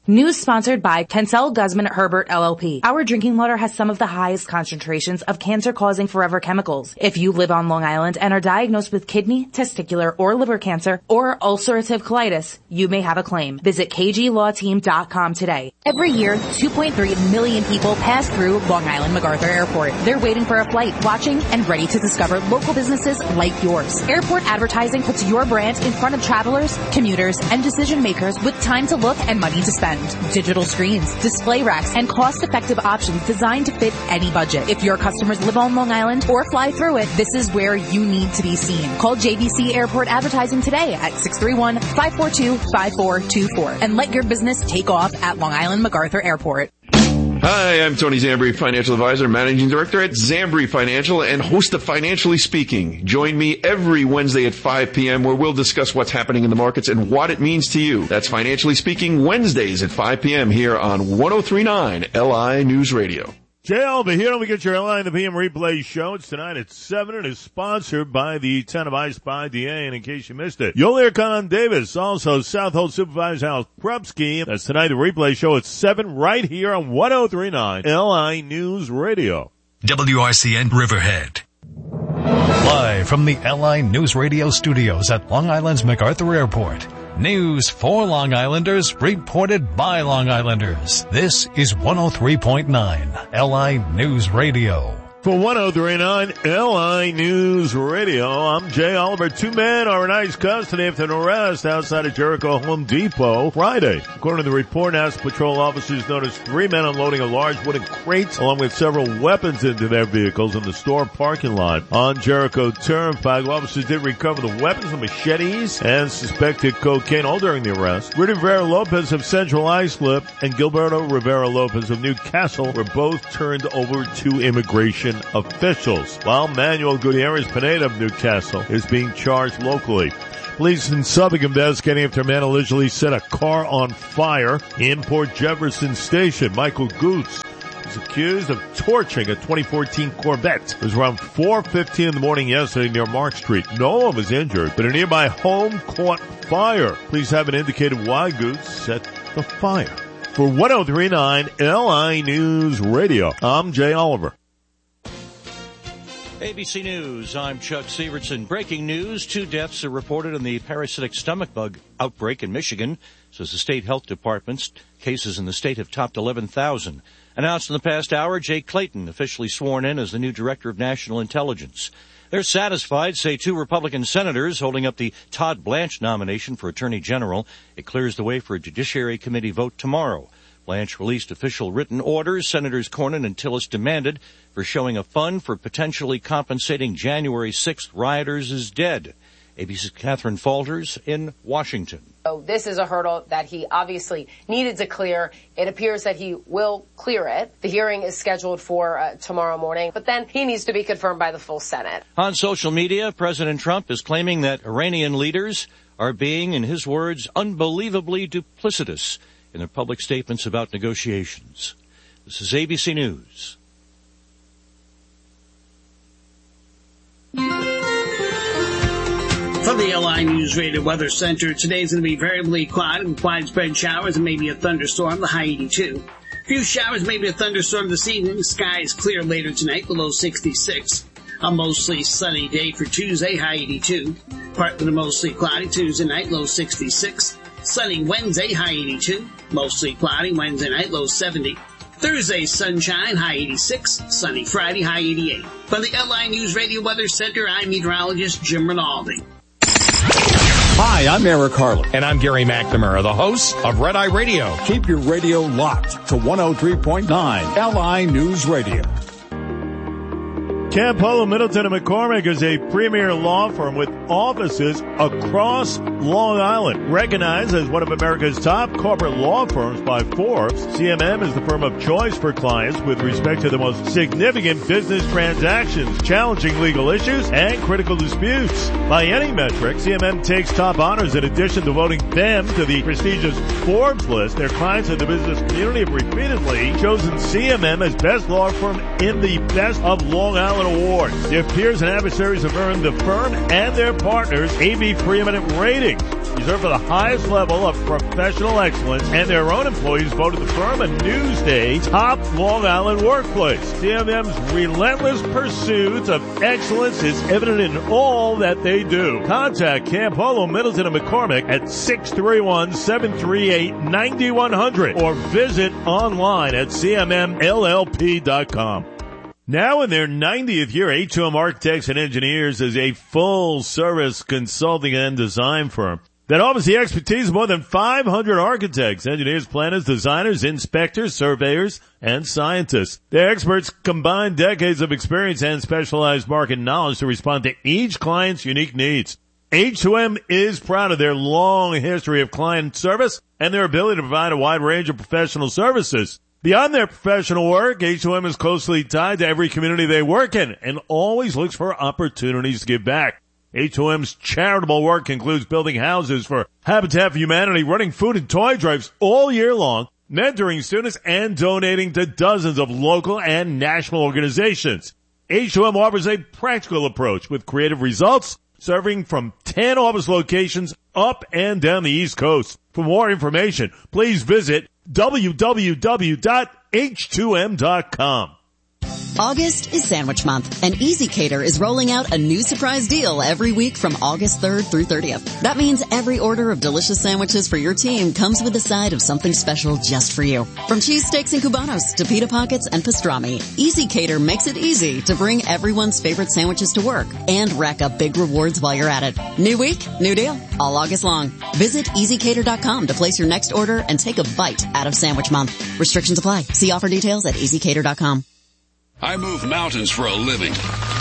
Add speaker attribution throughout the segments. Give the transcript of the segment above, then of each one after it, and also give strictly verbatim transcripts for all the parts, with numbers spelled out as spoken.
Speaker 1: News sponsored by Kensel Guzman Herbert L L P. Our drinking water has some of the highest concentrations of cancer-causing forever chemicals. If you live on Long Island and are diagnosed with kidney, testicular, or liver cancer, or ulcerative colitis, you may have a claim. Visit k g law team dot com today. Every year, two point three million people pass through Long Island MacArthur Airport. They're waiting for a flight, watching, and ready to discover local businesses like yours. Airport advertising puts your brand in front of travelers, commuters, and decision makers with time to look and money to spend. Digital screens, display racks, and cost-effective options designed to fit any budget. If your customers live on Long Island or fly through it, this is where you need to be seen. Call J B C Airport Advertising today at six three one, five four two, five four two four and let your business take off at Long Island MacArthur Airport.
Speaker 2: Hi, I'm Tony Zambri, Financial Advisor, Managing Director at Zambri Financial, and host of Financially Speaking. Join me every Wednesday at five p.m. where we'll discuss what's happening in the markets and what it means to you. That's Financially Speaking, Wednesdays at five p.m. here on one oh three point nine L I News Radio.
Speaker 3: Jay Alba here. We get your L I in the P M replay show. It's tonight at seven and is sponsored by the Ten of Ice by D A. And in case you missed it, you'll hear Con Davis, also Southold Supervisor Hal Krupski. That's tonight, the replay show at seven right here on one oh three point nine L I News Radio.
Speaker 4: W R C N Riverhead. Live from the L I News Radio studios at Long Island's MacArthur Airport. News for Long Islanders, reported by Long Islanders. This is one oh three point nine L I News Radio.
Speaker 3: For one oh three point nine L I News Radio, I'm Jay Oliver. Two men are in ICE custody after an arrest outside of Jericho Home Depot Friday. According to the report, House Patrol officers noticed three men unloading a large wooden crate along with several weapons into their vehicles in the store parking lot on Jericho Turnpike. Officers did recover the weapons, the machetes, and suspected cocaine all during the arrest. Rudy Rivera Lopez of Central Islip and Gilberto Rivera Lopez of Newcastle were both turned over to immigration officials, while Manuel Gutierrez Pineda of Newcastle is being charged locally. Police in Suffolk investigating after a man allegedly set a car on fire in Port Jefferson Station. Michael Goots is accused of torching a twenty fourteen Corvette. It was around four fifteen in the morning yesterday near Mark Street. No one was injured, but a nearby home caught fire. Police haven't indicated why Goots set the fire. For one oh three point nine L I News Radio, I'm Jay Oliver.
Speaker 5: A B C News, I'm Chuck Severson. Breaking news, two deaths are reported in the parasitic stomach bug outbreak in Michigan, says the state health department. Cases in the state have topped eleven thousand. Announced in the past hour, Jay Clayton officially sworn in as the new Director of National Intelligence. They're satisfied, say two Republican senators holding up the Todd Blanche nomination for Attorney General. It clears the way for a Judiciary Committee vote tomorrow. Blanche released official written orders Senators Cornyn and Tillis demanded for showing a fund for potentially compensating January sixth rioters is dead. A B C's Catherine Falters in Washington.
Speaker 6: So this is a hurdle that he obviously needed to clear. It appears that he will clear it. The hearing is scheduled for uh, tomorrow morning, but then he needs to be confirmed by the full Senate.
Speaker 5: On social media, President Trump is claiming that Iranian leaders are being, in his words, unbelievably duplicitous in their public statements about negotiations. This is A B C News.
Speaker 7: From the L I News Radio Weather Center, today's going to be variably quiet with widespread showers and maybe a thunderstorm, the high eighty-two. Few showers, maybe a thunderstorm this evening. Sky is clear later tonight, below sixty-six. A mostly sunny day for Tuesday, high eighty-two. Partly to mostly cloudy Tuesday night, low sixty-six. Sunny Wednesday, high eighty-two. Mostly cloudy Wednesday night, low seventy. Thursday, sunshine, high eighty-six. Sunny Friday, high eighty-eight. From the L I News Radio Weather Center, I'm meteorologist Jim Rinaldi.
Speaker 8: Hi, I'm Eric Harlan.
Speaker 9: And I'm Gary McNamara, the host of Red Eye Radio.
Speaker 8: Keep your radio locked to one oh three point nine L I News Radio.
Speaker 3: Campolo, Middleton and McCormick is a premier law firm with offices across Long Island. Recognized as one of America's top corporate law firms by Forbes, C M M is the firm of choice for clients with respect to the most significant business transactions, challenging legal issues, and critical disputes. By any metric, C M M takes top honors in addition to voting them to the prestigious Forbes list. Their clients in the business community have repeatedly chosen C M M as best law firm in the best of Long Island Award. Their peers and adversaries have earned the firm and their partners A B Preeminent ratings, reserved for the highest level of professional excellence, and their own employees voted the firm a Newsday top Long Island workplace. C M M's relentless pursuit of excellence is evident in all that they do. Contact Campolo, Middleton, and McCormick at six three one, seven three eight, nine one zero zero or visit online at c m m l l p dot com. Now in their ninetieth year, H two M Architects and Engineers is a full-service consulting and design firm that offers the expertise of more than five hundred architects, engineers, planners, designers, inspectors, surveyors, and scientists. Their experts combine decades of experience and specialized market knowledge to respond to each client's unique needs. H two M is proud of their long history of client service and their ability to provide a wide range of professional services. Beyond their professional work, H two M is closely tied to every community they work in and always looks for opportunities to give back. H two M's charitable work includes building houses for Habitat for Humanity, running food and toy drives all year long, mentoring students, and donating to dozens of local and national organizations. H two M offers a practical approach with creative results, serving from ten office locations up and down the East Coast. For more information, please visit w w w dot h two m dot com.
Speaker 10: August is Sandwich Month, and Easy Cater is rolling out a new surprise deal every week from August third through thirtieth. That means every order of delicious sandwiches for your team comes with a side of something special just for you. From cheesesteaks and cubanos to pita pockets and pastrami, Easy Cater makes it easy to bring everyone's favorite sandwiches to work and rack up big rewards while you're at it. New week, new deal, all August long. Visit easy cater dot com to place your next order and take a bite out of Sandwich Month. Restrictions apply. See offer details at easy cater dot com.
Speaker 11: I move mountains for a living.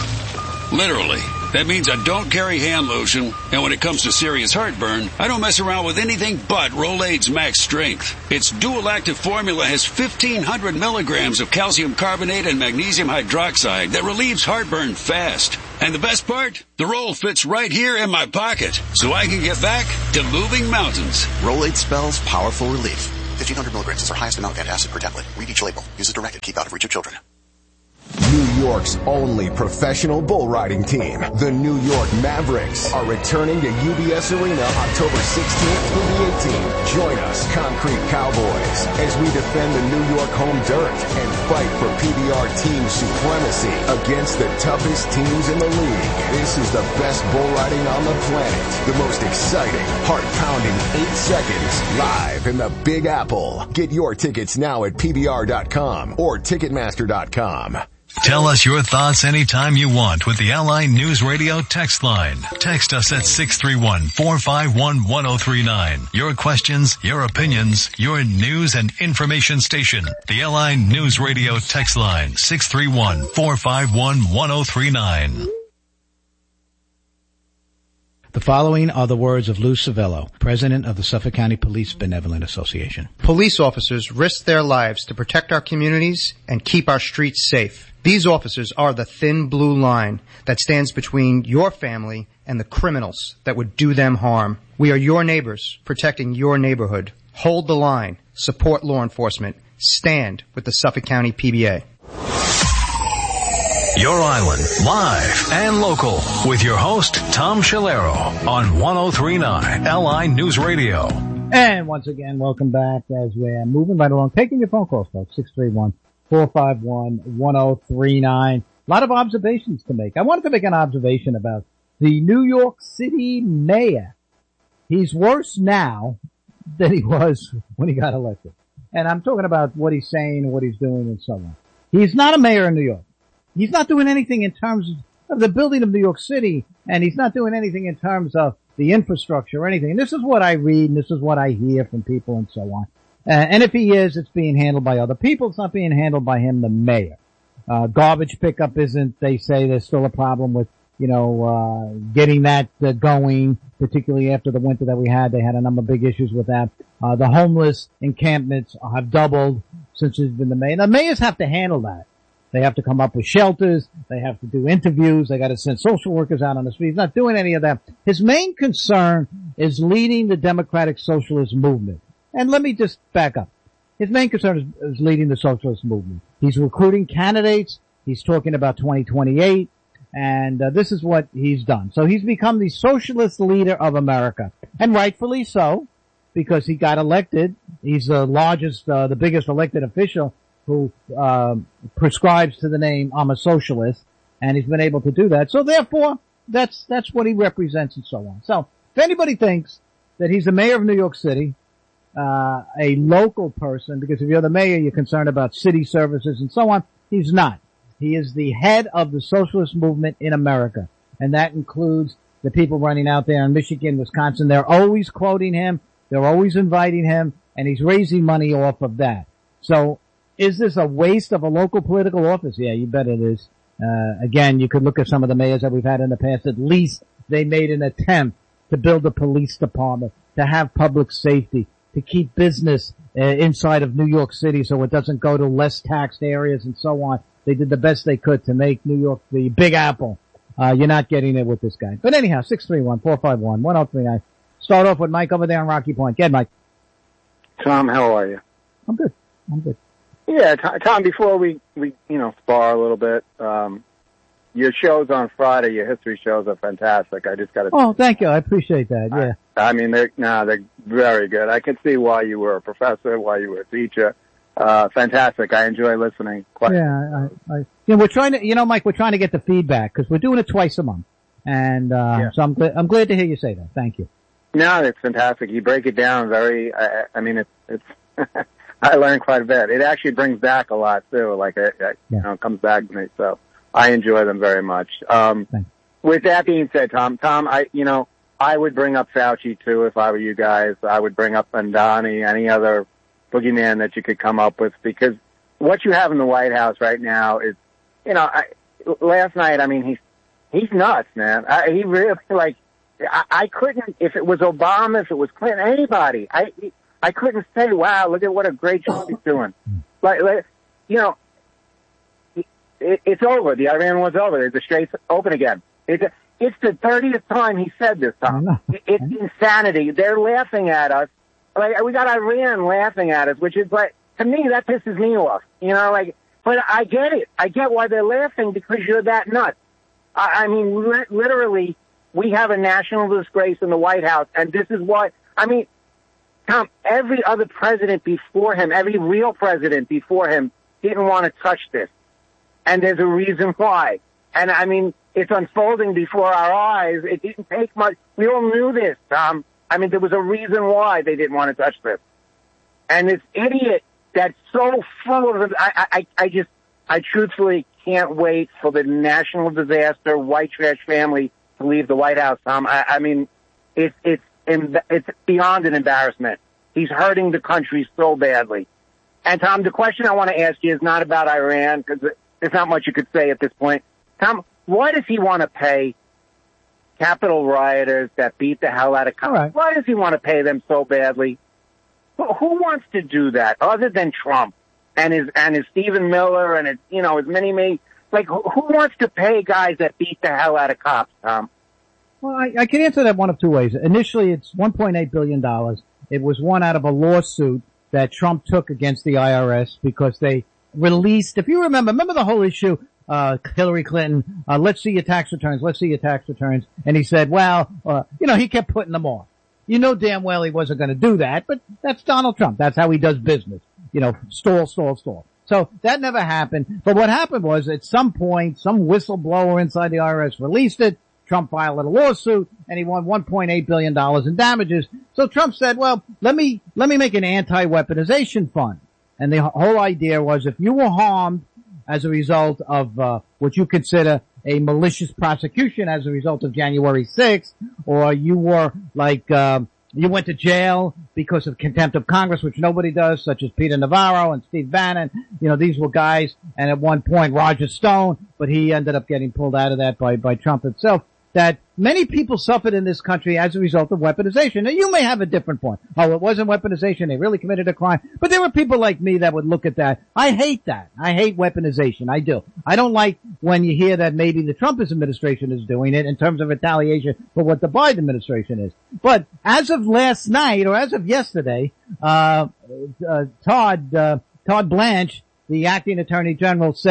Speaker 11: Literally. That means I don't carry hand lotion, and when it comes to serious heartburn, I don't mess around with anything but Rolaids Max Strength. Its dual active formula has fifteen hundred milligrams of calcium carbonate and magnesium hydroxide that relieves heartburn fast. And the best part? The roll fits right here in my pocket, so I can get back to moving mountains.
Speaker 12: Rolaids spells powerful relief. fifteen hundred milligrams is our highest amount of antacid per tablet. Read each label. Use as directed. Keep out of reach of children.
Speaker 13: New York's only professional bull riding team, the New York Mavericks, are returning to U B S Arena October sixteenth through the eighteenth. Join us, Concrete Cowboys, as we defend the New York home dirt and fight for P B R team supremacy against the toughest teams in the league. This is the best bull riding on the planet. The most exciting, heart-pounding eight seconds live in the Big Apple. Get your tickets now at P B R dot com or Ticketmaster dot com.
Speaker 4: Tell us your thoughts anytime you want with the L I News Radio text line. Text us at six three one, four five one, one oh three nine. Your questions, your opinions, your news and information station. The L I News Radio text line, six three one, four five one, one oh three nine.
Speaker 14: The following are the words of Lou Civello, president of the Suffolk County Police Benevolent Association.
Speaker 15: Police officers risk their lives to protect our communities and keep our streets safe. These officers are the thin blue line that stands between your family and the criminals that would do them harm. We are your neighbors, protecting your neighborhood. Hold the line. Support law enforcement. Stand with the Suffolk County P B A.
Speaker 4: Your Island, live and local, with your host, Tom Shalero, on one oh three point nine L I News Radio.
Speaker 16: And once again, welcome back as we're moving right along. Taking your phone calls, folks, six three one, four five one, one oh three nine. A lot of observations to make. I wanted to make an observation about the New York City mayor. He's worse now than he was when he got elected. And I'm talking about what he's saying and what he's doing and so on. He's not a mayor in New York. He's not doing anything in terms of the building of New York City, and he's not doing anything in terms of the infrastructure or anything. And this is what I read, and this is what I hear from people and so on. Uh, and if he is, it's being handled by other people. It's not being handled by him, the mayor. Uh, garbage pickup isn't, they say there's still a problem with, you know, uh, getting that uh, going, particularly after the winter that we had. They had a number of big issues with that. Uh, the homeless encampments have doubled since he's been the mayor. Now, mayors have to handle that. They have to come up with shelters. They have to do interviews. They got to send social workers out on the street. He's not doing any of that. His main concern is leading the Democratic Socialist movement. And let me just back up. His main concern is, is leading the socialist movement. He's recruiting candidates He's talking about twenty twenty-eight, and uh, this is what he's done. So he's become the socialist leader of America, and rightfully so, because he got elected. He's the largest, uh, the biggest elected official who uh, prescribes to the name, I'm a socialist, and he's been able to do that. So therefore, that's that's what he represents and so on. So if anybody thinks that he's the mayor of New York City, uh, a local person, because if you're the mayor, you're concerned about city services and so on, he's not. He is the head of the socialist movement in America, and that includes the people running out there in Michigan, Wisconsin. They're always quoting him. They're always inviting him, and he's raising money off of that. So is this a waste of a local political office? Yeah, you bet it is. Uh, again, you could look at some of the mayors that we've had in the past. At least they made an attempt to build a police department, to have public safety, to keep business uh, inside of New York City so it doesn't go to less taxed areas and so on. They did the best they could to make New York the Big Apple. Uh, you're not getting it with this guy. But anyhow, six three one, four five one, one oh three nine. Start off with Mike over there on Rocky Point. Get Mike.
Speaker 17: Tom, how are you?
Speaker 16: I'm good. I'm good.
Speaker 17: Yeah, Tom, before we, we, you know, spar a little bit, um, your shows on Friday, your history shows are fantastic. I just got to.
Speaker 16: Oh, thank you. I appreciate that. Yeah.
Speaker 17: I, I mean, they're, no, they're very good. I can see why you were a professor, why you were a teacher. Uh, fantastic. I enjoy listening. Quite
Speaker 16: yeah, I, I, you know, we're trying to, you know, Mike, we're trying to get the feedback because we're doing it twice a month. And, uh, yeah. so I'm glad, I'm glad to hear you say that. Thank you.
Speaker 17: No, it's fantastic. You break it down very, I, I mean, it's, it's, I learned quite a bit. It actually brings back a lot too. Like it, it yeah. you know, it comes back to me. So I enjoy them very much. Um, with that being said, Tom, Tom, I, you know, I would bring up Fauci too if I were you guys. I would bring up Bandani, any other boogeyman that you could come up with, because what you have in the White House right now is, you know, I, last night, I mean, he's, he's nuts, man. I, he really, like, I, I couldn't, if it was Obama, if it was Clinton, anybody, I, I couldn't say, wow, look at what a great job he's doing. Like, like you know, it, it's over. The Iran war's over. The Straits open again. It's, a, it's the thirtieth time he said this, Tom. It, it's insanity. They're laughing at us. Like, we got Iran laughing at us, which is like, to me, that pisses me off. You know, like, but I get it. I get why they're laughing, because you're that nuts. I, I mean, li- literally, we have a national disgrace in the White House, and this is why, I mean, Tom, every other president before him, every real president before him didn't want to touch this. And there's a reason why. And I mean, it's unfolding before our eyes. It didn't take much. We all knew this, Tom. I mean, there was a reason why they didn't want to touch this. And this idiot that's so full of, I, I, I just, I truthfully can't wait for the national disaster, white trash family to leave the White House, Tom. I, I mean, it's, it's, it's beyond an embarrassment. He's hurting the country so badly. And Tom, the question I want to ask you is not about Iran, because there's not much you could say at this point. Tom, why does he want to pay Capitol rioters that beat the hell out of cops? Right. Why does he want to pay them so badly? Who, who wants to do that other than Trump and his and his Stephen Miller and his, you know, his many many like who, who wants to pay guys that beat the hell out of cops, Tom?
Speaker 16: Well, I, I can answer that one of two ways. Initially, it's one point eight billion dollars. It was won out of a lawsuit that Trump took against the I R S because they released, if you remember, remember the whole issue, uh, Hillary Clinton, uh, let's see your tax returns, let's see your tax returns. And he said, well, uh, you know, he kept putting them off. You know damn well he wasn't going to do that, but that's Donald Trump. That's how he does business. You know, stall, stall, stall. So that never happened. But what happened was at some point, some whistleblower inside the I R S released it. Trump filed a lawsuit and he won one point eight billion dollars in damages. So Trump said, well, let me, let me make an anti-weaponization fund. And the whole idea was if you were harmed as a result of, uh, what you consider a malicious prosecution as a result of January sixth, or you were like, um, you went to jail because of contempt of Congress, which nobody does, such as Peter Navarro and Steve Bannon. You know, these were guys, and at one point Roger Stone, but he ended up getting pulled out of that by, by Trump himself. That many people suffered in this country as a result of weaponization. Now, you may have a different point. Oh, it wasn't weaponization. They really committed a crime. But there were people like me that would look at that. I hate that. I hate weaponization. I do. I don't like when you hear that maybe the Trump administration is doing it in terms of retaliation for what the Biden administration is. But as of last night, or as of yesterday, uh, uh Todd, uh, Todd Blanche, the acting attorney general, said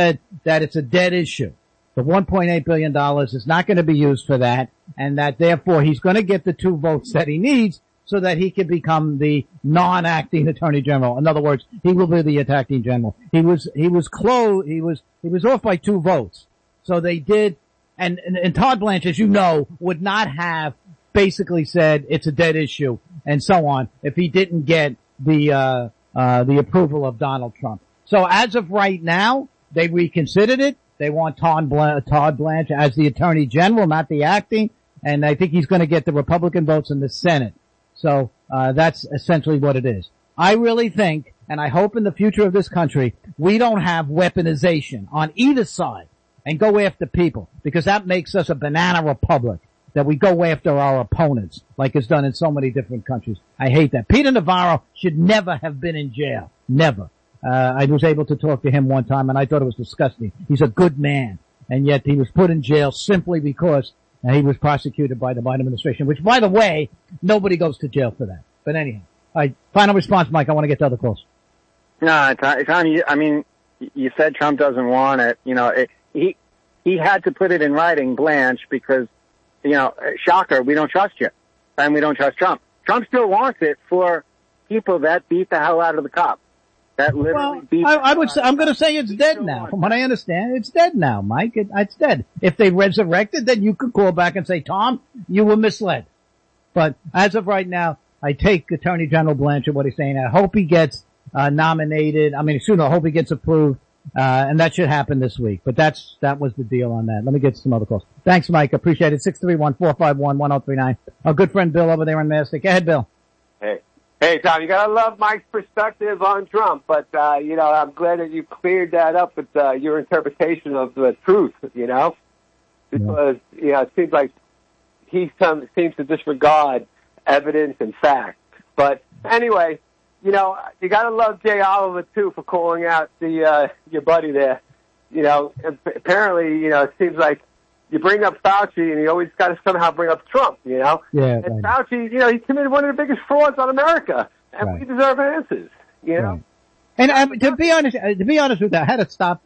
Speaker 16: that it's a dead issue. The one point eight billion dollars is not going to be used for that, and that therefore he's going to get the two votes that he needs so that he can become the non-acting Attorney General. In other words, he will be the acting general. He was, he was close, he was, he was off by two votes. So they did, and, and, and Todd Blanche, as you know, would not have basically said it's a dead issue and so on if he didn't get the, uh, uh, the approval of Donald Trump. So as of right now, they reconsidered it. They want Todd Blanche as the Attorney General, not the acting, and I think he's going to get the Republican votes in the Senate. So uh that's essentially what it is. I really think, and I hope in the future of this country, we don't have weaponization on either side and go after people, because that makes us a banana republic, that we go after our opponents like it's done in so many different countries. I hate that. Peter Navarro should never have been in jail. Never. Uh, I was able to talk to him one time, and I thought it was disgusting. He's a good man, and yet he was put in jail simply because uh, he was prosecuted by the Biden administration, which, by the way, nobody goes to jail for that. But anyhow, all right, final response, Mike. I want to get to other calls.
Speaker 17: No, Tom, you, I mean, you said Trump doesn't want it. You know, it, he he had to put it in writing, Blanche, because, you know, shocker, we don't trust you, and we don't trust Trump. Trump still wants it for people that beat the hell out of the cops. That literally
Speaker 16: well, I, I would say, I'm going to say it's dead now. From what I understand, it's dead now, Mike. It, it's dead. If they resurrected, then you could call back and say, Tom, you were misled. But as of right now, I take Attorney General Blanchard, what he's saying. I hope he gets uh, nominated. I mean, soon I hope he gets approved, uh, and that should happen this week. But that's that was the deal on that. Let me get some other calls. Thanks, Mike. Appreciate it. six three one, four five one, one oh three nine. Our good friend Bill over there in Mastic. Go ahead, Bill.
Speaker 18: Hey. Hey, Tom, you gotta love Mike's perspective on Trump, but, uh, you know, I'm glad that you cleared that up with, uh, your interpretation of the truth, you know? Because, yeah. you know, it seems like he some, seems to disregard evidence and fact. But anyway, you know, you gotta love Jay Oliver, too, for calling out the, uh, your buddy there. You know, apparently, you know, it seems like you bring up Fauci, and you always got to somehow bring up Trump, you know?
Speaker 16: Yeah.
Speaker 18: And
Speaker 16: right.
Speaker 18: Fauci, you know, he committed one of the biggest frauds on America, and
Speaker 16: right.
Speaker 18: we deserve answers, you know?
Speaker 16: Right. And um, to be honest, uh, to be honest with that, I had to stop